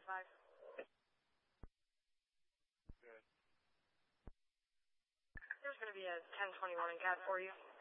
There's going to be a 1021 in CAT for you.